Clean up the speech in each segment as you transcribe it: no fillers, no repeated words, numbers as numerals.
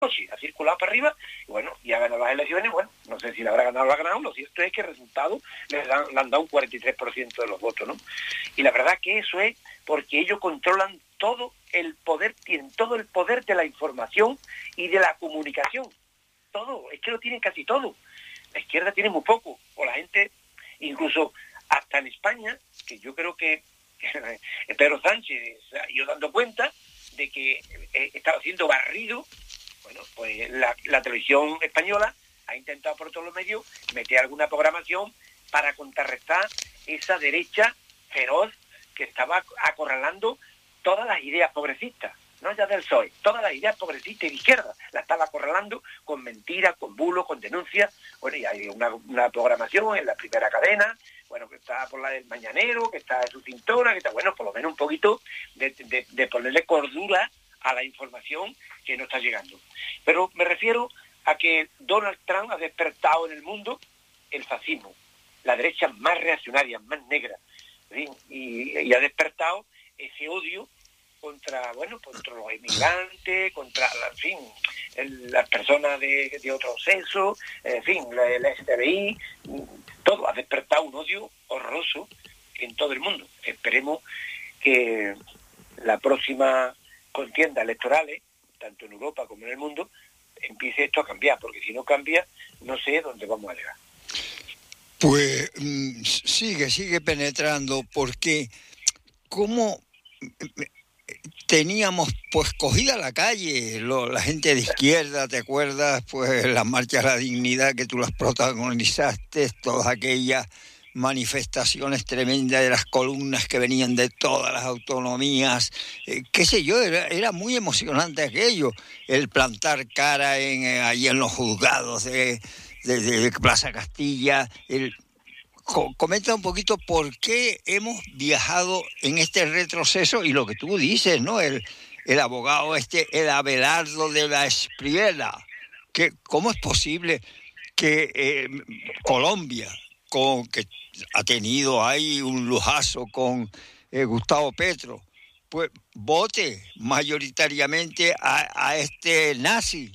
noche, ha circulado para arriba, y bueno, ya ha ganado las elecciones, bueno, no sé si la habrá ganado o la ha ganado, lo cierto es que el resultado le han dado un 43% de los votos, ¿no? Y la verdad que eso es porque ellos controlan todo el poder, tienen todo el poder de la información y de la comunicación, todo, es que lo tienen casi todo. La izquierda tiene muy poco, o la gente, incluso hasta en España, que yo creo que Pedro Sánchez se ha ido dando cuenta de que estaba siendo barrido. Bueno, pues la televisión española ha intentado por todos los medios meter alguna programación para contrarrestar esa derecha feroz que estaba acorralando todas las ideas progresistas, no ya del PSOE, todas las ideas progresistas y de izquierda, la estaba acorralando con mentiras, con bulos, con denuncias. Bueno, y hay una programación en la primera cadena, bueno, que está por la del Mañanero, que está en su cintura, que está, bueno, por lo menos un poquito de ponerle cordura a la información que no está llegando. Pero me refiero a que Donald Trump ha despertado en el mundo el fascismo, la derecha más reaccionaria, más negra, ¿sí? Y ha despertado ese odio contra los inmigrantes, contra, en fin, las personas de otro sexo, en fin, el STBI, todo ha despertado un odio horroroso en todo el mundo. Esperemos que la próxima contienda electorales, tanto en Europa como en el mundo, empiece esto a cambiar, porque si no cambia, no sé dónde vamos a llegar. Pues sigue penetrando, porque como teníamos pues cogida la calle, la gente de izquierda, ¿te acuerdas? Pues las marchas a la dignidad que tú las protagonizaste, todas aquellas manifestaciones tremendas de las columnas que venían de todas las autonomías, qué sé yo, era muy emocionante aquello, el plantar cara allí en los juzgados de Plaza Castilla. Comenta un poquito por qué hemos viajado en este retroceso y lo que tú dices, ¿no? El abogado el Abelardo de la Espriella, que cómo es posible que Colombia, que ha tenido ahí un lujazo con Gustavo Petro, pues vote mayoritariamente a este nazi.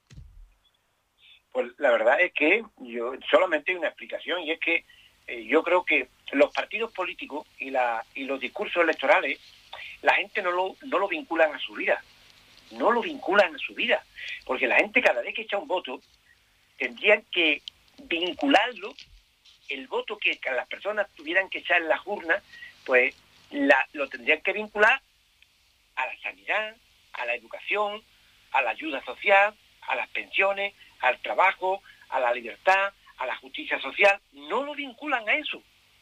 Pues la verdad es que yo solamente hay una explicación, y es que yo creo que los partidos políticos y los discursos electorales, la gente no lo vinculan a su vida, no lo vinculan a su vida, porque la gente cada vez que echa un voto tendrían que vincularlo, el voto que las personas tuvieran que echar en las urnas, pues lo tendrían que vincular a la sanidad, a la educación, a la ayuda social, a las pensiones, al trabajo, a la libertad, a la justicia social. No lo vinculan a eso.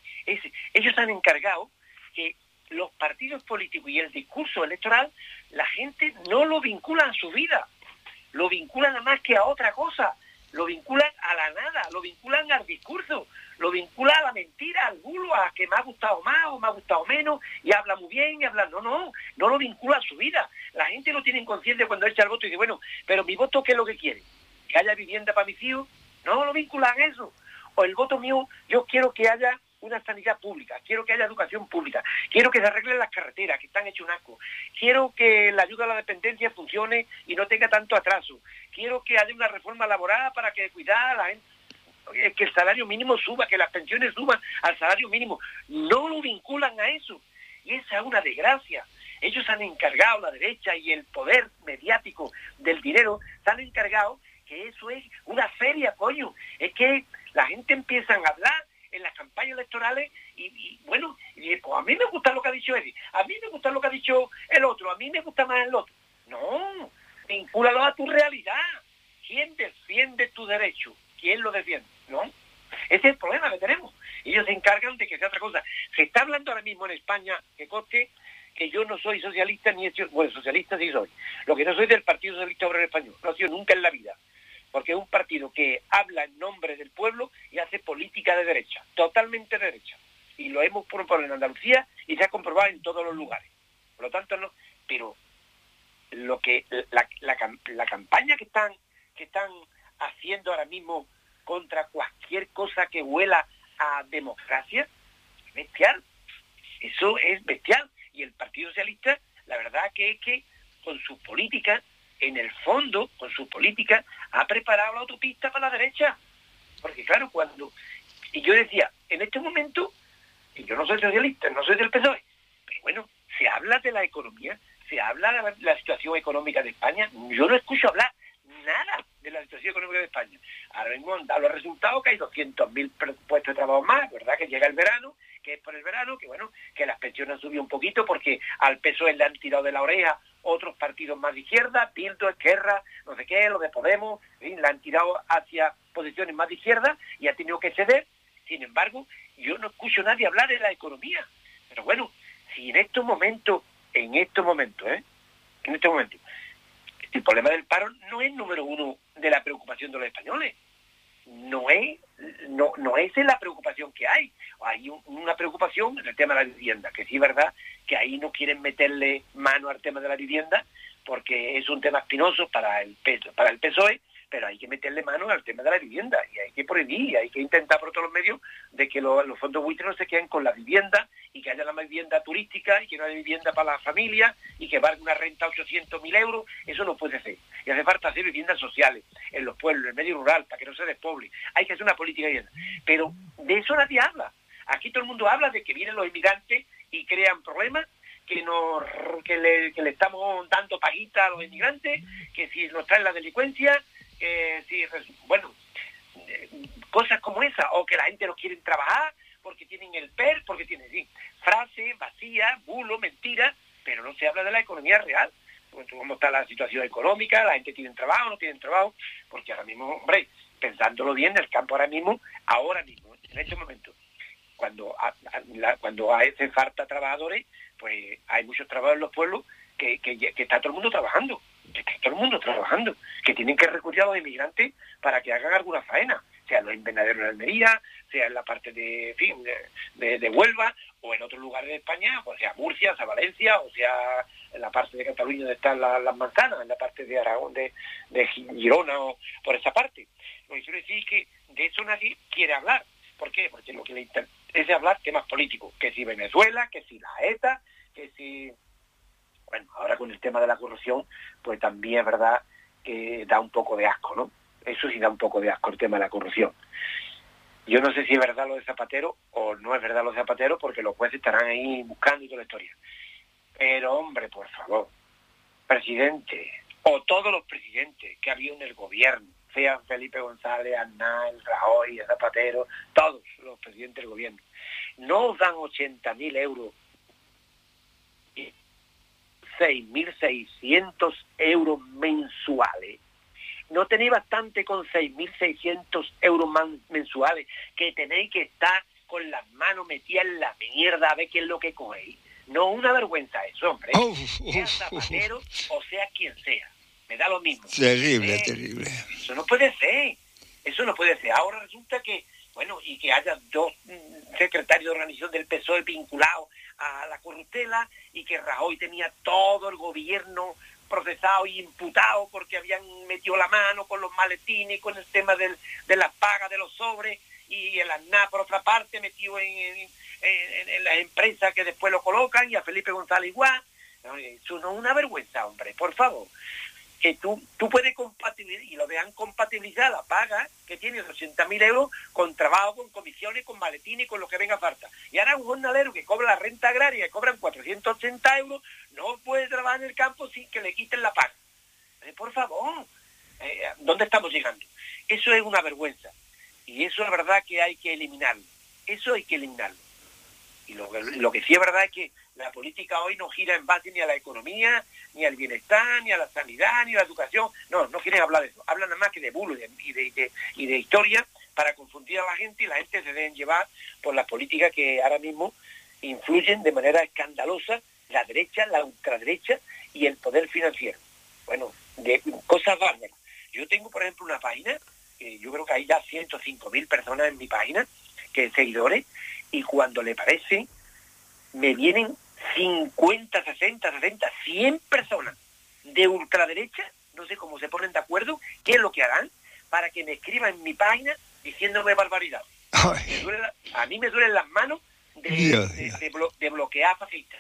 Ellos han encargado que los partidos políticos y el discurso electoral, la gente no lo vincula a su vida, lo vinculan a más que a otra cosa, lo vinculan a la nada, lo vinculan al discurso, lo vinculan a la mentira, al bulo, a que me ha gustado más o me ha gustado menos, y habla muy bien, y habla... No lo vincula a su vida. La gente no tiene conciencia cuando echa el voto y dice, bueno, pero mi voto, ¿qué es lo que quiere? ¿Que haya vivienda para mis hijos? No lo vinculan a eso. O el voto mío, yo quiero que haya una sanidad pública, quiero que haya educación pública, quiero que se arreglen las carreteras, que están hechas un asco, quiero que la ayuda a la dependencia funcione y no tenga tanto atraso, quiero que haya una reforma laboral para que cuidar a la gente, que el salario mínimo suba, que las pensiones suban al salario mínimo. No lo vinculan a eso, y esa es una desgracia. Ellos han encargado, la derecha y el poder mediático del dinero, se han encargado que eso es una feria, coño. Es que la gente empieza a hablar en las campañas electorales y bueno, y pues a mí me gusta lo que ha dicho él, a mí me gusta lo que ha dicho el otro, a mí me gusta más el otro. No, vincúlalo a tu realidad. ¿Quién defiende tu derecho? ¿Quién lo defiende? ¿No? Ese es el problema que tenemos. Ellos se encargan de que sea otra cosa. Se está hablando ahora mismo en España, que conste que yo no soy socialista, bueno, socialista sí soy. Lo que no soy del Partido Socialista Obrero Español, no he sido nunca en la vida. Porque es un partido que habla en nombre del pueblo y hace política de derecha, totalmente de derecha. Y lo hemos probado en Andalucía y se ha comprobado en todos los lugares. Por lo tanto, no. Pero lo que la campaña que están haciendo ahora mismo contra cualquier cosa que huela a democracia, es bestial. Eso es bestial. Y el Partido Socialista, la verdad que es que con sus políticas en el fondo, con su política, ha preparado la autopista para la derecha. Porque claro, y yo decía, en este momento, y yo no soy socialista, no soy del PSOE, pero bueno, se habla de la economía, se habla de la situación económica de España. Yo no escucho hablar nada de la situación económica de España. Ahora mismo han dado los resultados que hay 200.000 puestos de trabajo más, ¿verdad? Que llega el verano, que es por el verano, que bueno, que las pensiones han subido un poquito porque al PSOE le han tirado de la oreja otros partidos más de izquierda, Bildu, Esquerra, no sé qué, los de Podemos, en fin, le han tirado hacia posiciones más de izquierda y ha tenido que ceder. Sin embargo, yo no escucho a nadie hablar de la economía. Pero bueno, si en estos momentos, el problema del paro no es número uno de la preocupación de los españoles. No es la preocupación que hay. Hay una preocupación en el tema de la vivienda, que sí es verdad que ahí no quieren meterle mano al tema de la vivienda porque es un tema espinoso para el PSOE, pero hay que meterle mano al tema de la vivienda y hay que prohibir, hay que intentar por todos los medios de que los fondos buitres no se queden con la vivienda y que haya la vivienda turística y que no haya vivienda para las familias y que valga una renta 800.000 euros. Eso no puede ser. Y hace falta hacer viviendas sociales en los pueblos, en el medio rural, para que no se despoble. Hay que hacer una política de vivienda. Pero de eso nadie habla. Aquí todo el mundo habla de que vienen los inmigrantes y crean problemas, que le estamos dando paguita a los inmigrantes, que si nos traen la delincuencia, cosas como esa, o que la gente no quiere trabajar porque tienen el PER, porque tienen frases vacías, bulo, mentiras, pero no se habla de la economía real. Cómo está la situación económica, la gente tiene trabajo, no tiene trabajo, porque ahora mismo, hombre, pensándolo bien, el campo ahora mismo, en este momento, cuando hace falta trabajadores, pues hay muchos trabajadores en los pueblos que está todo el mundo trabajando, que tienen que recurrir a los inmigrantes para que hagan alguna faena, sea los invernaderos de Almería, sea en la parte de Huelva, o en otros lugares de España, o sea Murcia, sea Valencia, o sea en la parte de Cataluña donde están las manzanas, en la parte de Aragón, de Girona, o por esa parte. Lo que quiero decir es que de eso nadie quiere hablar. ¿Por qué? Porque lo que le interesa es hablar temas políticos, que si Venezuela, que si la ETA, que si... Bueno, ahora con el tema de la corrupción, pues también es verdad que da un poco de asco, ¿no? Eso sí da un poco de asco el tema de la corrupción. Yo no sé si es verdad lo de Zapatero o no es verdad lo de Zapatero, porque los jueces estarán ahí buscando y toda la historia. Pero, hombre, por favor, presidente, o todos los presidentes que ha habido en el gobierno, sean Felipe González, Aznar, Rajoy, Zapatero, todos los presidentes del gobierno, no os dan 80.000 euros, 6.600 euros mensuales. No tenéis bastante con 6.600 euros mensuales, que tenéis que estar con las manos metidas en la mierda a ver qué es lo que cogéis. No, una vergüenza eso, hombre. Sea Zapatero o sea quien sea. Me da lo mismo. Terrible. Eso no puede ser. Ahora resulta que, y que haya dos secretarios de organización del PSOE vinculados a la corruptela y que Rajoy tenía todo el gobierno procesado y imputado porque habían metido la mano con los maletines, con el tema de las pagas de los sobres, y el Aznar, por otra parte, metido en las empresas que después lo colocan, y a Felipe González igual. Eso no es una vergüenza, hombre, por favor. Que tú puedes compatibilizar, y lo dejan compatibilizar la paga que tiene 80.000 euros con trabajo, con comisiones, con maletines, con lo que venga falta. Y ahora un jornalero que cobra la renta agraria, que cobran 480 euros, no puede trabajar en el campo sin que le quiten la paga. Por favor, ¿dónde estamos llegando? Eso es una vergüenza. Y eso es verdad que hay que eliminarlo. Y lo que sí es verdad es que la política hoy no gira en base ni a la economía, ni al bienestar, ni a la sanidad, ni a la educación. No quieren hablar de eso. Hablan nada más que de bulo y de historia para confundir a la gente, y la gente se deben llevar por las políticas que ahora mismo influyen de manera escandalosa la derecha, la ultraderecha y el poder financiero. Bueno, de cosas bárbaras. Yo tengo, por ejemplo, una página, que yo creo que hay ya 105.000 personas en mi página, seguidores, y cuando le parece, me vienen 50, 60, 70, 100 personas de ultraderecha, no sé cómo se ponen de acuerdo, qué es lo que harán para que me escriban en mi página diciéndome barbaridades. A mí me duelen las manos de bloquear fascistas.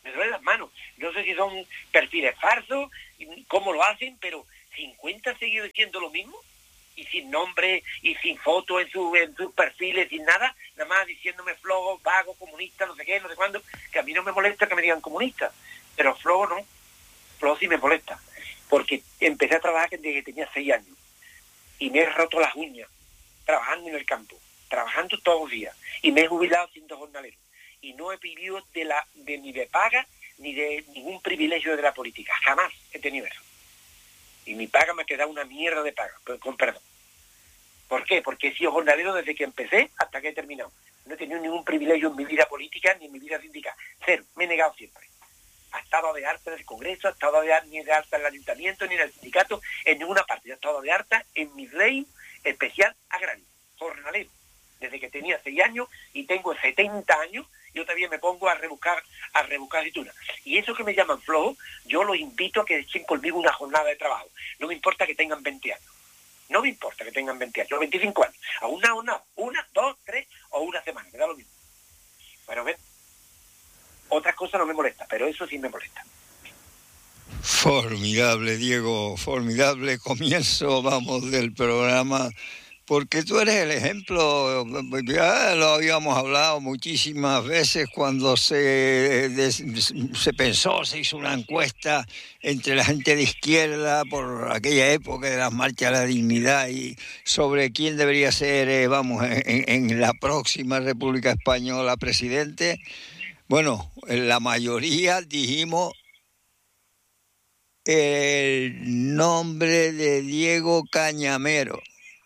me duelen las manos. No sé si son perfiles falsos, cómo lo hacen, pero 50 seguidos diciendo lo mismo, y sin nombre, y sin foto en sus perfiles, sin nada más diciéndome flojo, vago, comunista, no sé qué, no sé cuándo, que a mí no me molesta que me digan comunista, pero flojo no, flojo sí me molesta, porque empecé a trabajar desde que tenía 6 años, y me he roto las uñas, trabajando en el campo, trabajando todos los días, y me he jubilado siendo jornalero, y no he vivido ni de paga, ni de ningún privilegio de la política, jamás he tenido eso. Y mi paga me ha quedado una mierda de paga, con perdón. ¿Por qué? Porque he sido jornalero desde que empecé hasta que he terminado. No he tenido ningún privilegio en mi vida política ni en mi vida sindical. Cero, me he negado siempre. Ha estado de alta en el Congreso, ha estado ni de alta en el Ayuntamiento, ni en el sindicato, en ninguna parte. Ha estado de alta en mi ley especial agrario, jornalero. Desde que tenía 6 años y tengo 70 años, yo también me pongo a rebuscar aceitunas. Y eso que me llaman flojo, yo los invito a que echen conmigo una jornada de trabajo. No me importa que tengan 20 años. No me importa que tengan 20 años, 25 años. A una jornada, 1, 2, 3 o una semana, me da lo mismo. Pero ven, otras cosas no me molestan, pero eso sí me molesta. Formidable, Diego, formidable comienzo, vamos, del programa. Porque tú eres el ejemplo, ya lo habíamos hablado muchísimas veces cuando se pensó, se hizo una encuesta entre la gente de izquierda por aquella época de las marchas a la dignidad y sobre quién debería ser, vamos, en la próxima República Española presidente. Bueno, en la mayoría dijimos el nombre de Diego Cañamero.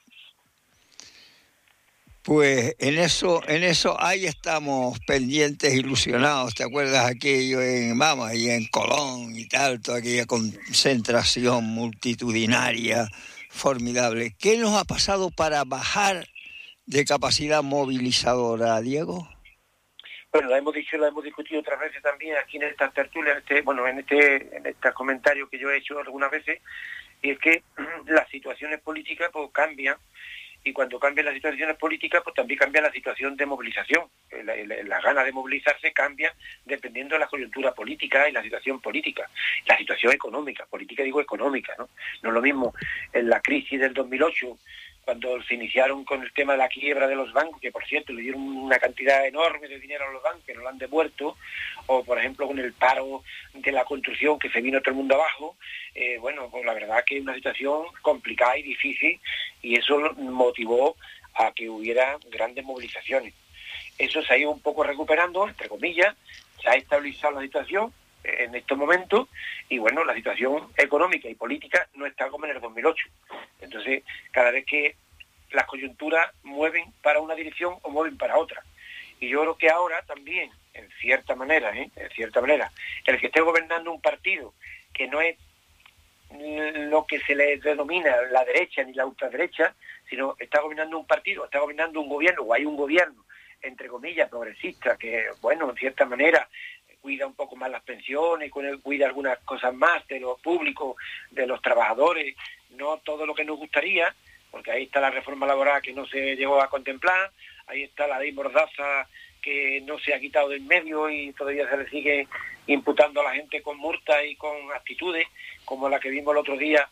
Pues en eso ahí estamos pendientes, ilusionados. ¿Te acuerdas aquello y en Colón y tal, toda aquella concentración multitudinaria formidable? ¿Qué nos ha pasado para bajar de capacidad movilizadora, Diego? Bueno, la hemos discutido otras veces también aquí en estas tertulias, en estos comentarios que yo he hecho algunas veces, y es que las situaciones políticas pues cambian. Y cuando cambian las situaciones políticas, pues también cambia la situación de movilización. Las ganas de movilizarse cambian dependiendo de la coyuntura política y la situación política. La situación económica, política digo económica, ¿no? No es lo mismo en la crisis del 2008, cuando se iniciaron con el tema de la quiebra de los bancos, que por cierto le dieron una cantidad enorme de dinero a los bancos, que no lo han devuelto, o por ejemplo con el paro de la construcción, que se vino todo el mundo abajo, pues la verdad que es una situación complicada y difícil, y eso motivó a que hubiera grandes movilizaciones. Eso se ha ido un poco recuperando, entre comillas, se ha estabilizado la situación en estos momentos, y bueno, la situación económica y política no está como en el 2008. Entonces, cada vez que las coyunturas mueven para una dirección o mueven para otra. Y yo creo que ahora también, en cierta manera, el que esté gobernando un partido que no es lo que se le denomina la derecha ni la ultraderecha, sino está gobernando un partido, está gobernando un gobierno, o hay un gobierno, entre comillas, progresista, que, bueno, en cierta manera cuida un poco más las pensiones, cuida algunas cosas más de lo público, de los trabajadores, no todo lo que nos gustaría, porque ahí está la reforma laboral que no se llegó a contemplar, ahí está la ley Mordaza que no se ha quitado del medio y todavía se le sigue imputando a la gente con multas y con actitudes, como la que vimos el otro día,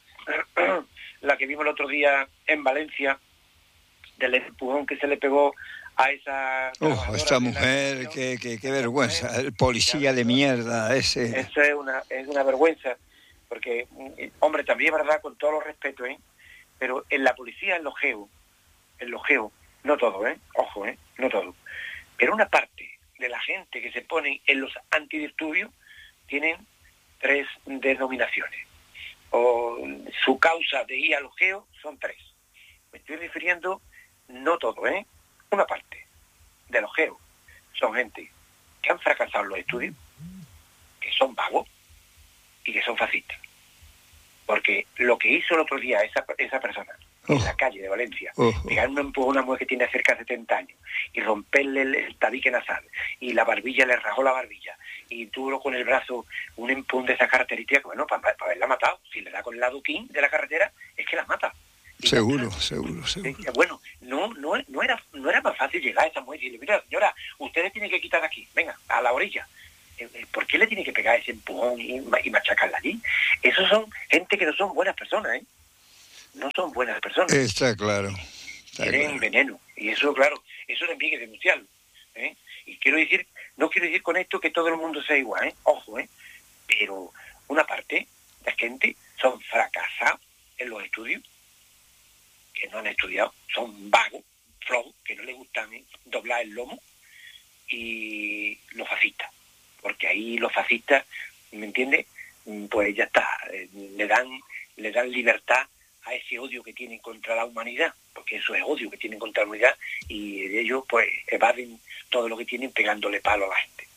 en Valencia, del empujón que se le pegó a esta mujer, qué vergüenza, el policía de mierda ese. Eso es una vergüenza, porque, hombre, también es verdad, con todos los respetos, pero en la policía, en los GEO, no todo, ojo, no todo, pero una parte de la gente que se pone en los antidisturbios tienen 3 denominaciones, o su causa de ir a los GEO son 3. Me estoy refiriendo, no todo, una parte de los GEO son gente que han fracasado en los estudios, que son vagos y que son fascistas. Porque lo que hizo el otro día esa persona en la calle de Valencia, pegar un empujón a una mujer que tiene cerca de 70 años y romperle el tabique nasal y la barbilla, le rajó la barbilla y tuvo con el brazo un empujón de esa característica, que bueno, para haberla matado, si le da con el aduquín de la carretera, es que la mata. Seguro. Bueno, no era más fácil llegar a esa mujer y decirle, mira, señora, ustedes tienen que quitar de aquí, venga, a la orilla. ¿Por qué le tiene que pegar ese empujón y machacarla allí? Esos son gente que no son buenas personas, ¿eh? No son buenas personas. Está claro. Tienen veneno. Y eso, claro, eso también hay que denunciarlo, ¿eh? Y no quiero decir con esto que todo el mundo sea igual, ¿eh? Ojo, ¿eh? Pero una parte de gente son fracasados en los estudios, que no han estudiado, son vagos, flojos, que no les gustan doblar el lomo, y los fascistas. Porque ahí los fascistas, ¿me entiendes? Pues ya está, le dan libertad a ese odio que tienen contra la humanidad, porque eso es odio que tienen contra la humanidad, y ellos pues evaden todo lo que tienen pegándole palo a la gente.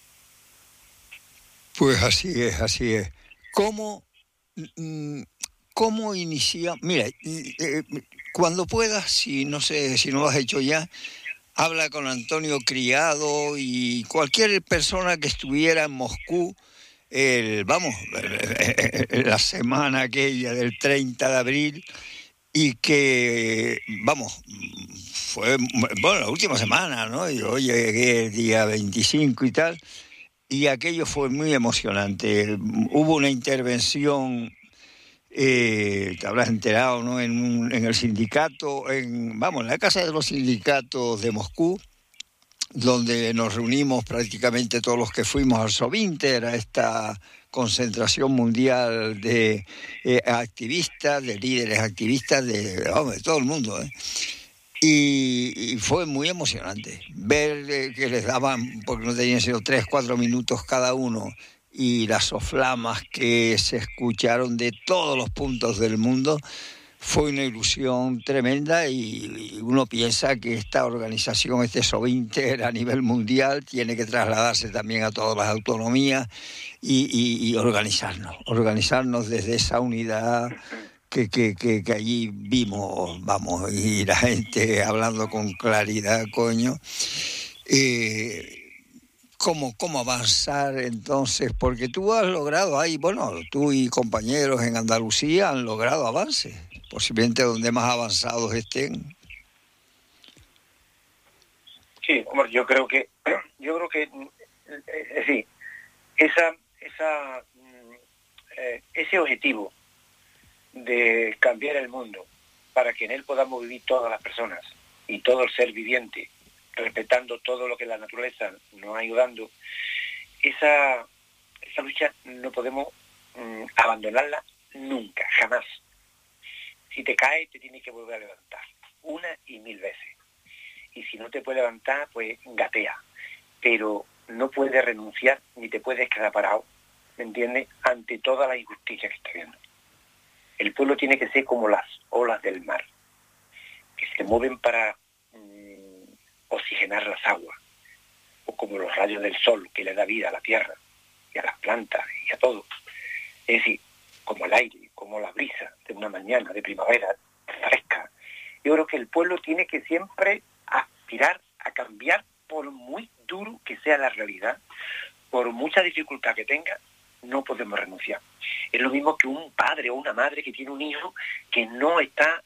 Pues así es, así es. ¿Cómo inicia? Mira, cuando puedas, si no lo has hecho ya, habla con Antonio Criado y cualquier persona que estuviera en Moscú, la semana aquella del 30 de abril, y que, fue, la última semana, ¿no? Yo llegué el día 25 y tal, y aquello fue muy emocionante. Hubo una intervención, te habrás enterado, ¿no? En el sindicato, en la casa de los sindicatos de Moscú, donde nos reunimos prácticamente todos los que fuimos al Sovinter, a esta concentración mundial de activistas, de líderes activistas, de todo el mundo, ¿eh? Y fue muy emocionante ver que les daban, porque no tenían sido 3-4 minutos cada uno, y las soflamas que se escucharon de todos los puntos del mundo. Fue una ilusión tremenda, y uno piensa que esta organización, este Sovinter a nivel mundial, tiene que trasladarse también a todas las autonomías y organizarnos desde esa unidad que allí vimos, y la gente hablando con claridad, coño. ¿Cómo avanzar entonces? Porque tú has logrado ahí, tú y compañeros en Andalucía han logrado avances, posiblemente donde más avanzados estén. Sí, hombre, yo creo que sí, ese objetivo de cambiar el mundo para que en él podamos vivir todas las personas y todo el ser viviente, respetando todo lo que la naturaleza nos va ayudando, esa lucha no podemos abandonarla nunca, jamás. Si te caes, te tienes que volver a levantar, 1 y 1000 veces. Y si no te puedes levantar, pues gatea. Pero no puedes renunciar ni te puedes quedar parado, ¿me entiendes?, ante toda la injusticia que está viendo. El pueblo tiene que ser como las olas del mar, que se mueven para oxigenar las aguas, o como los rayos del sol que le da vida a la tierra y a las plantas y a todo. Es decir, como el aire, como la brisa de una mañana de primavera fresca. Yo creo que el pueblo tiene que siempre aspirar a cambiar, por muy duro que sea la realidad, por mucha dificultad que tenga, no podemos renunciar. Es lo mismo que un padre o una madre que tiene un hijo que no está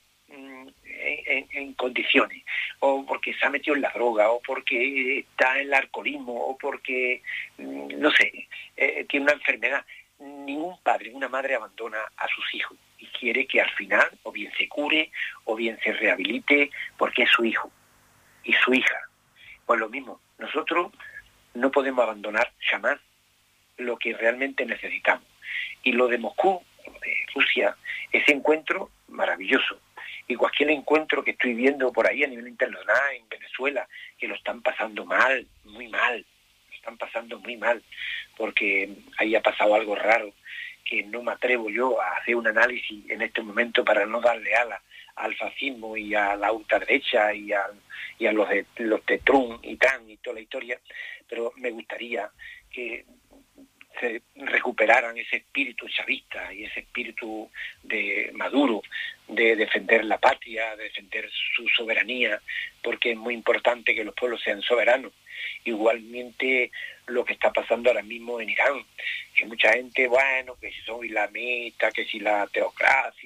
en condiciones, o porque se ha metido en la droga, o porque está en el alcoholismo, o porque, no sé, tiene una enfermedad. Ningún padre, una madre abandona a sus hijos y quiere que al final o bien se cure o bien se rehabilite, porque es su hijo y su hija. Pues lo mismo, nosotros no podemos abandonar jamás lo que realmente necesitamos. Y lo de Moscú, lo de Rusia, ese encuentro maravilloso. Y cualquier encuentro que estoy viendo por ahí a nivel internacional, en Venezuela, que lo están pasando mal, muy mal, lo están pasando muy mal, porque ahí ha pasado algo raro, que no me atrevo yo a hacer un análisis en este momento para no darle alas al fascismo y a la ultraderecha y a los de Trump y Trump y toda la historia, pero me gustaría que se recuperaran ese espíritu chavista y ese espíritu de Maduro, de defender la patria, de defender su soberanía, porque es muy importante que los pueblos sean soberanos. Igualmente lo que está pasando ahora mismo en Irán, que mucha gente, que si son islamistas, que si la teocracia,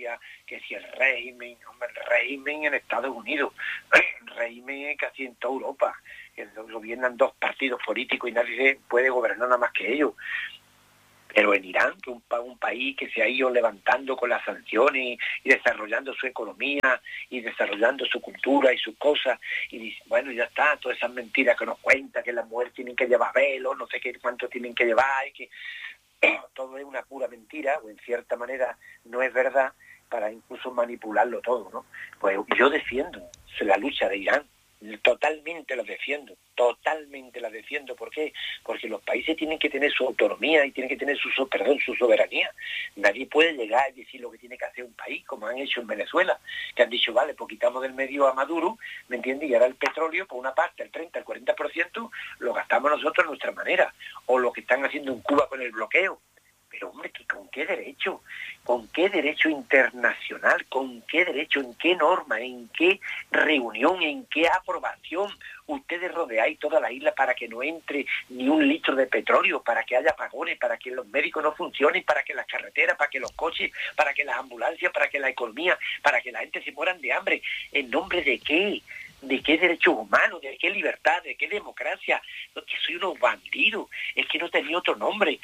que si el régimen, hombre, el régimen en Estados Unidos, el régimen casi en toda Europa, que gobiernan dos partidos políticos y nadie puede gobernar nada más que ellos. Pero en Irán, que un país que se ha ido levantando con las sanciones y desarrollando su economía y desarrollando su cultura y sus cosas, y dice, bueno, ya está, todas esas mentiras que nos cuenta, que las mujeres tienen que llevar velo, no sé qué cuánto tienen que llevar, y que todo es una pura mentira, o en cierta manera no es verdad, para incluso manipularlo todo, ¿no? Pues yo defiendo la lucha de Irán, totalmente la defiendo. ¿Por qué? Porque los países tienen que tener su autonomía y tienen que tener su soberanía. Nadie puede llegar y decir lo que tiene que hacer un país, como han hecho en Venezuela, que han dicho, vale, pues quitamos del medio a Maduro, ¿me entiendes? Y ahora el petróleo, por una parte, el 30, el 40%, lo gastamos nosotros a nuestra manera, o lo que están haciendo en Cuba con el bloqueo. Pero hombre, ¿con qué derecho? ¿Con qué derecho internacional? ¿Con qué derecho? ¿En qué norma? ¿En qué reunión? ¿En qué aprobación ustedes rodeáis toda la isla para que no entre ni un litro de petróleo, para que haya apagones, para que los médicos no funcionen, para que las carreteras, para que los coches, para que las ambulancias, para que la economía, para que la gente se mueran de hambre? ¿En nombre de qué? ¿De qué derechos humanos? ¿De qué libertad? ¿De qué democracia? No, que soy unos bandidos, es que no tenía otro nombre.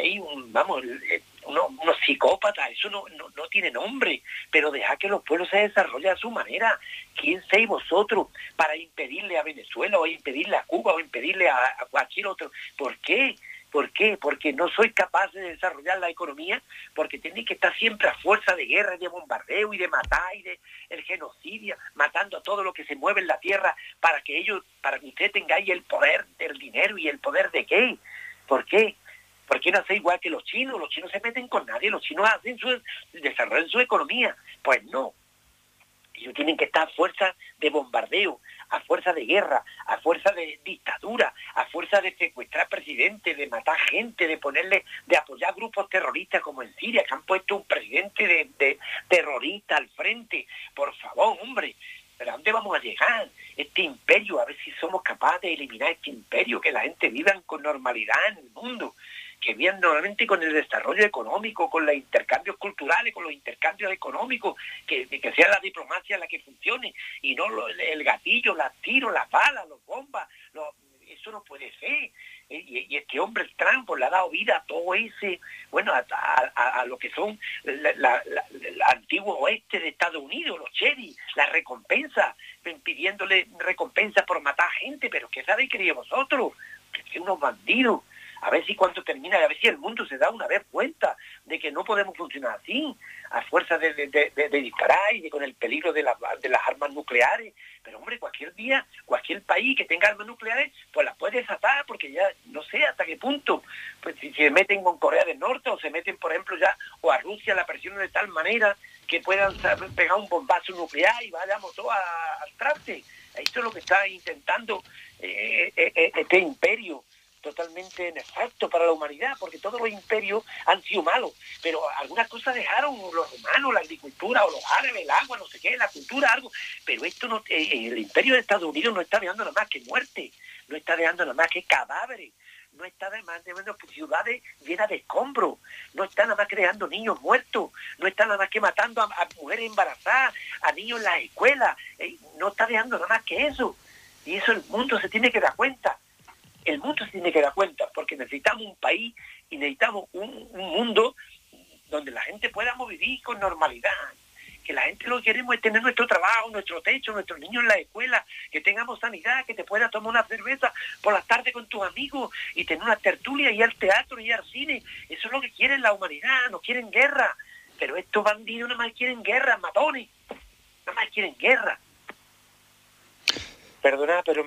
Unos psicópatas, eso no tiene nombre, pero deja que los pueblos se desarrollen a su manera. ¿Quién sois vosotros para impedirle a Venezuela o impedirle a Cuba o impedirle a cualquier otro? ¿Por qué? ¿Por qué? Porque no sois capaces de desarrollar la economía, porque tenéis que estar siempre a fuerza de guerra y de bombardeo y de matar y de el genocidio, matando a todo lo que se mueve en la tierra para que usted tengáis el poder del dinero. ¿Y el poder de qué? ¿Por qué? ¿Por qué no hace igual que los chinos? Los chinos se meten con nadie, los chinos desarrollan su economía. Pues no. Ellos tienen que estar a fuerza de bombardeo, a fuerza de guerra, a fuerza de dictadura, a fuerza de secuestrar presidentes, de matar gente, de apoyar grupos terroristas como en Siria, que han puesto un presidente de terrorista al frente. Por favor, hombre. ¿Pero a dónde vamos a llegar? Este imperio, a ver si somos capaces de eliminar este imperio, que la gente viva con normalidad en el mundo, que vivan normalmente con el desarrollo económico, con los intercambios culturales, con los intercambios económicos, que sea la diplomacia la que funcione, y no el gatillo, las tiros, las balas, los bombas, eso no puede ser. Y este hombre, el Trump, pues, le ha dado vida a todo ese, bueno, a lo que son el antiguo oeste de Estados Unidos, los cherry, la recompensa, pidiéndole recompensa por matar gente. Pero ¿qué sabéis, queridos vosotros? Que son unos bandidos. A ver si cuando termina, a ver si el mundo se da una vez cuenta de que no podemos funcionar así, a fuerza de disparar y con el peligro de las armas nucleares. Pero hombre, cualquier día, cualquier país que tenga armas nucleares, pues las puede desatar, porque ya no sé hasta qué punto, pues si se meten con Corea del Norte o se meten, por ejemplo, ya, o a Rusia la presionan de tal manera que puedan pegar un bombazo nuclear y vayamos todos al traste. Eso es lo que está intentando este imperio, totalmente nefasto para la humanidad, porque todos los imperios han sido malos, pero algunas cosas dejaron los romanos, la agricultura, o los árabes, el agua, no sé qué, la cultura, algo, pero esto no, el imperio de Estados Unidos no está dejando nada más que muerte, no está dejando nada más que cadáveres, no está dejando ciudades llenas de escombros, no está nada más creando niños muertos, no está nada más que matando a mujeres embarazadas, a niños en las escuelas, no está dejando nada más que eso, y eso el mundo se tiene que dar cuenta. El mundo se tiene que dar cuenta, porque necesitamos un país y necesitamos un mundo donde la gente podamos vivir con normalidad. Que la gente lo que queremos es tener nuestro trabajo, nuestro techo, nuestros niños en la escuela, que tengamos sanidad, que te puedas tomar una cerveza por la tarde con tus amigos y tener una tertulia, y al teatro y al cine. Eso es lo que quiere la humanidad, no quieren guerra. Pero estos bandidos nada más quieren guerra, matones, nada más quieren guerra. Perdona, pero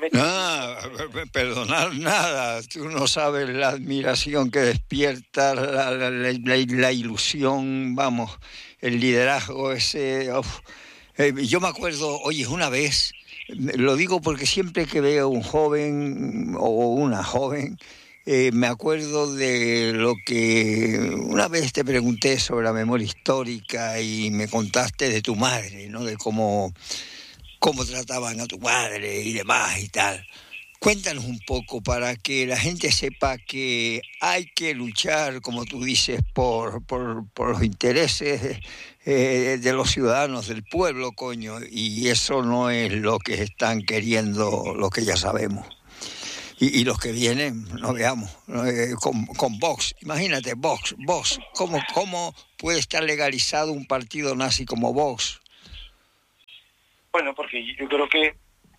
perdonar nada. Tú no sabes la admiración que despierta, la ilusión, vamos, el liderazgo ese. Yo me acuerdo, oye, una vez, lo digo porque siempre que veo un joven o una joven, me acuerdo de lo que una vez te pregunté sobre la memoria histórica y me contaste de tu madre, ¿no? De cómo trataban a tu madre y demás y tal. Cuéntanos un poco para que la gente sepa que hay que luchar, como tú dices, por los intereses de los ciudadanos, del pueblo, coño, y eso no es lo que están queriendo, lo que ya sabemos. Y los que vienen, no veamos, con Vox, imagínate, Vox, ¿cómo puede estar legalizado un partido nazi como Vox? Bueno, porque yo creo que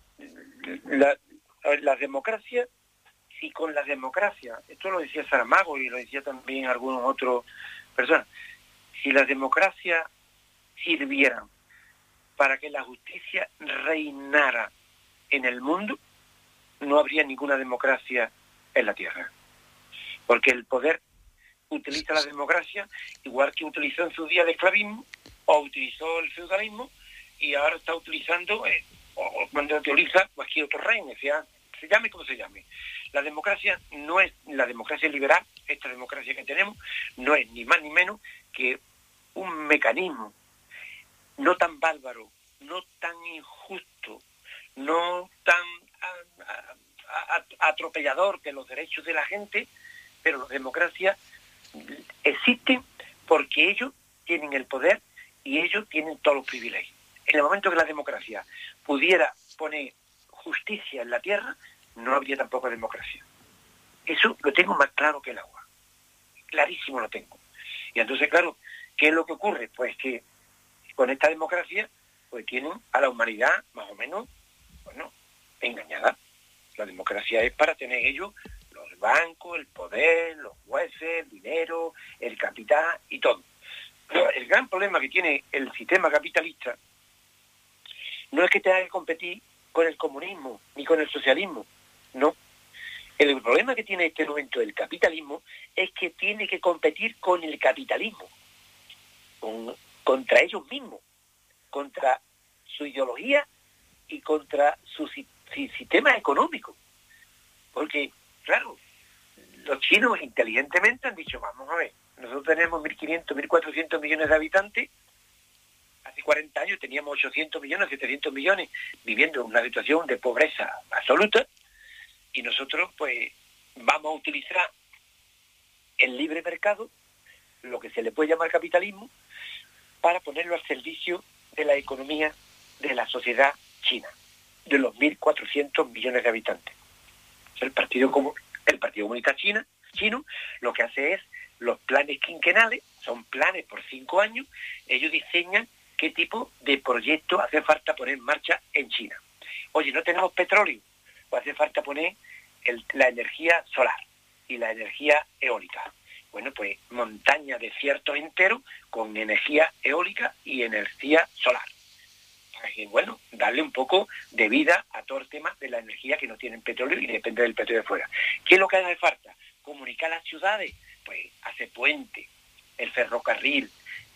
la democracia, si con la democracia, esto lo decía Saramago y lo decía también algunos otros personas, si la democracia sirviera para que la justicia reinara en el mundo, no habría ninguna democracia en la tierra. Porque el poder utiliza la democracia igual que utilizó en su día el esclavismo o utilizó el feudalismo y ahora está utilizando o cuando utiliza cualquier otro reino, sea, se llame como se llame. La democracia no es la democracia liberal, esta democracia que tenemos, no es ni más ni menos que un mecanismo no tan bárbaro, no tan injusto, no tan atropellador de los derechos de la gente, pero las democracias existen porque ellos tienen el poder y ellos tienen todos los privilegios. En el momento que la democracia pudiera poner justicia en la tierra, no habría tampoco democracia. Eso lo tengo más claro que el agua. Clarísimo lo tengo. Y entonces, claro, ¿qué es lo que ocurre? Pues que con esta democracia pues tienen a la humanidad más o menos, bueno, engañada. La democracia es para tener ellos los bancos, el poder, los jueces, el dinero, el capital y todo. Pero el gran problema que tiene el sistema capitalista no es que tenga que competir con el comunismo ni con el socialismo, no. El problema que tiene este momento el capitalismo es que tiene que competir con el capitalismo, contra ellos mismos, contra su ideología y contra su sistema económico. Porque, claro, los chinos inteligentemente han dicho, vamos a ver, nosotros tenemos 1.500, 1.400 millones de habitantes, hace 40 años teníamos 800 millones, 700 millones viviendo en una situación de pobreza absoluta, y nosotros pues vamos a utilizar el libre mercado, lo que se le puede llamar capitalismo, para ponerlo al servicio de la economía de la sociedad china, de los 1.400 millones de habitantes. El Partido Comunista Chino lo que hace es los planes quinquenales, son planes por 5 años, ellos diseñan qué tipo de proyecto hace falta poner en marcha en China. Oye, no tenemos petróleo, pues hace falta poner la energía solar y la energía eólica. Bueno, pues montaña, desiertos enteros con energía eólica y energía solar. Para que, bueno, darle un poco de vida a todo el tema de la energía que no tienen petróleo y depende del petróleo de fuera. ¿Qué es lo que hace falta? Comunicar las ciudades, pues hace puente, el ferrocarril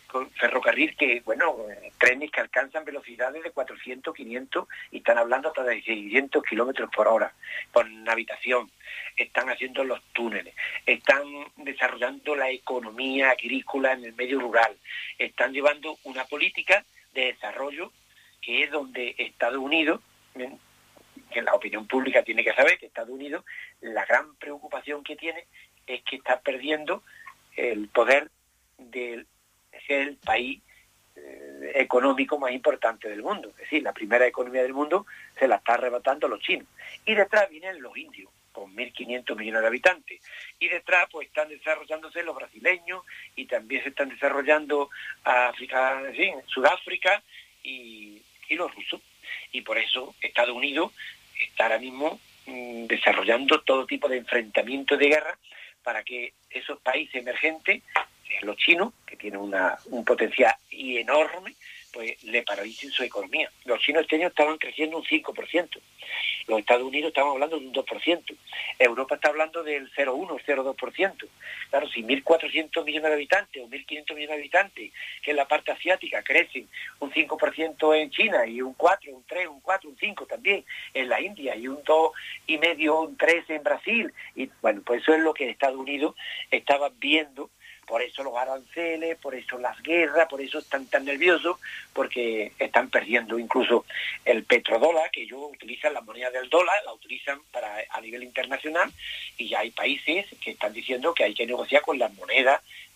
que, bueno, trenes que alcanzan velocidades de 400, 500 y están hablando hasta de 600 kilómetros por hora por habitación. Están haciendo los túneles, están desarrollando la economía agrícola en el medio rural, están llevando una política de desarrollo que es donde Estados Unidos, que la opinión pública tiene que saber que Estados Unidos, la gran preocupación que tiene es que está perdiendo el poder de ser el país económico más importante del mundo. Es decir, la primera economía del mundo se la está arrebatando los chinos. Y detrás vienen los indios, con 1.500 millones de habitantes. Y detrás pues están desarrollándose los brasileños y también se están desarrollando África, en fin, Sudáfrica y los rusos. Y por eso Estados Unidos está ahora mismo desarrollando todo tipo de enfrentamientos de guerra para que esos países emergentes, los chinos, que tienen un potencial enorme, pues le paralicen su economía. Los chinos este año estaban creciendo un 5%. Los Estados Unidos estaban hablando de un 2%. Europa está hablando del 0,1, 0,2%. Claro, si 1.400 millones de habitantes o 1.500 millones de habitantes, que en la parte asiática crecen un 5% en China y un 4, un 3, un 4, un 5 también en la India y un 2,5, un 3 en Brasil. Y bueno, pues eso es lo que Estados Unidos estaba viendo. Por eso los aranceles, por eso las guerras, por eso están tan nerviosos, porque están perdiendo incluso el petrodólar, que ellos utilizan la moneda del dólar, la utilizan a nivel internacional, y ya hay países que están diciendo que hay que negociar con la moneda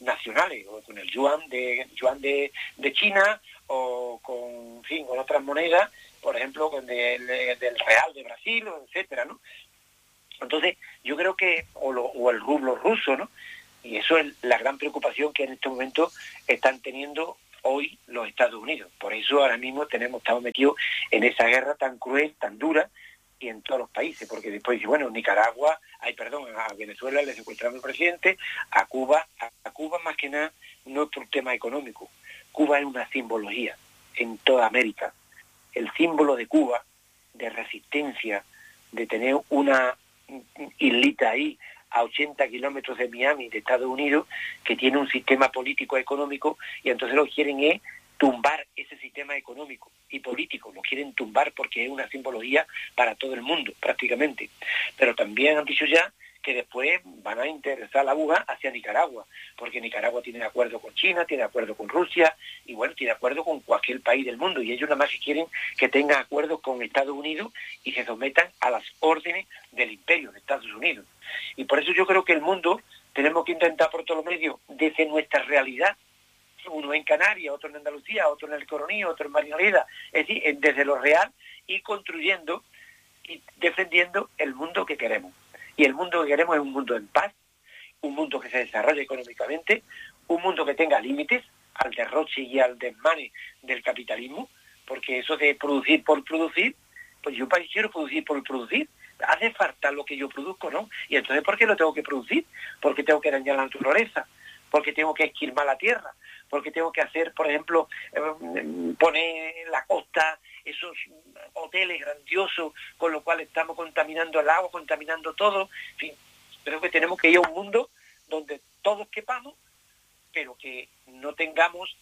nacionales, o con el yuan de China, o con, en fin, con otras monedas, por ejemplo, del real de Brasil, etcétera, ¿no? Entonces, yo creo que, o el rublo ruso, ¿no? Y eso es la gran preocupación que en este momento están teniendo hoy los Estados Unidos. Por eso ahora mismo estamos metidos en esa guerra tan cruel, tan dura, y en todos los países, porque después dice, bueno, a Venezuela le secuestraron al presidente, a Cuba más que nada no es por tema económico. Cuba es una simbología en toda América. El símbolo de Cuba, de resistencia, de tener una islita ahí a 80 kilómetros de Miami, de Estados Unidos, que tiene un sistema político económico, y entonces lo que quieren es tumbar ese sistema económico y político, lo quieren tumbar porque es una simbología para todo el mundo, prácticamente. Pero también han dicho ya que después van a interesar la aguja hacia Nicaragua, porque Nicaragua tiene acuerdo con China, tiene acuerdo con Rusia, y bueno, tiene acuerdo con cualquier país del mundo, y ellos nada más que quieren que tengan acuerdos con Estados Unidos y se sometan a las órdenes del imperio de Estados Unidos. Y por eso yo creo que el mundo tenemos que intentar por todos los medios, desde nuestra realidad, uno en Canarias, otro en Andalucía, otro en el Coroní, otro en Marinaleda, es decir, desde lo real, y construyendo y defendiendo el mundo que queremos. Y el mundo que queremos es un mundo en paz, un mundo que se desarrolle económicamente, un mundo que tenga límites al derroche y al desmane del capitalismo, porque eso de producir por producir, pues yo quiero producir por producir. Hace falta lo que yo produzco, ¿no? Y entonces, ¿por qué lo tengo que producir? Porque tengo que dañar la naturaleza, porque tengo que esquilmar la tierra, porque tengo que hacer, por ejemplo, poner en la costa esos hoteles grandiosos, con lo cual estamos contaminando el agua, contaminando todo. En fin, creo que tenemos que ir a un mundo donde todos quepamos, pero que no tengamos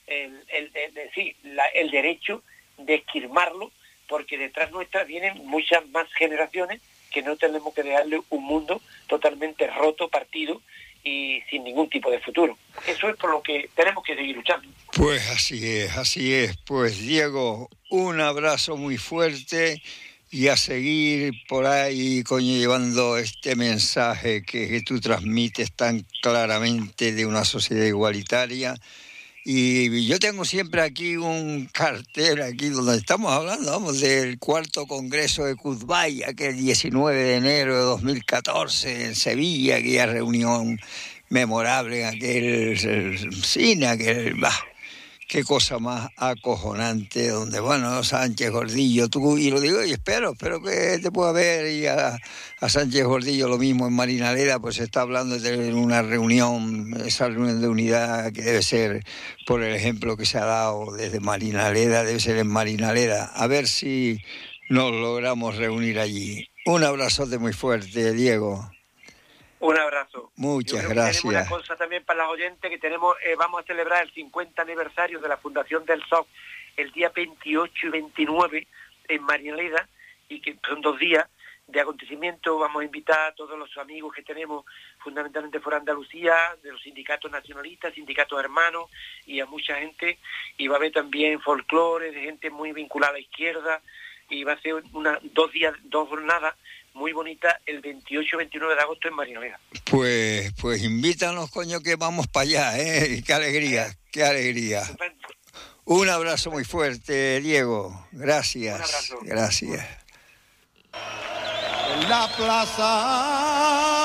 el derecho de esquilmarlo, porque detrás nuestra vienen muchas más generaciones que no tenemos que dejarle un mundo totalmente roto, partido y sin ningún tipo de futuro. Eso es por lo que tenemos que seguir luchando. Pues así es. Pues Diego, un abrazo muy fuerte y a seguir por ahí llevando este mensaje que tú transmites tan claramente de una sociedad igualitaria. Y yo tengo siempre aquí un cartel, aquí donde estamos hablando, vamos, del cuarto Congreso de Cuzbay, que el 19 de enero de 2014 en Sevilla, aquella reunión memorable en aquel cine, qué cosa más acojonante, donde, bueno, Sánchez Gordillo, tú, y lo digo, y espero que te pueda ver, y a Sánchez Gordillo lo mismo en Marinaleda, pues se está hablando de una reunión, esa reunión de unidad que debe ser, por el ejemplo que se ha dado desde Marinaleda, debe ser en Marinaleda, a ver si nos logramos reunir allí. Un abrazote muy fuerte, Diego. Un abrazo. Muchas gracias. Tenemos una cosa también para los oyentes, que vamos a celebrar el 50 aniversario de la Fundación del SOC el día 28 y 29 en Marinaleda, y que son 2 días de acontecimiento. Vamos a invitar a todos los amigos que tenemos, fundamentalmente por Andalucía, de los sindicatos nacionalistas, sindicatos hermanos, y a mucha gente, y va a haber también folclore de gente muy vinculada a la izquierda, y va a ser 2 días, 2 jornadas muy bonita el 28 y 29 de agosto en Marinaleda. Pues invítanos, coño, que vamos para allá, ¿eh? Qué alegría. Un abrazo muy fuerte, Diego. Gracias. Un abrazo. Gracias. En la plaza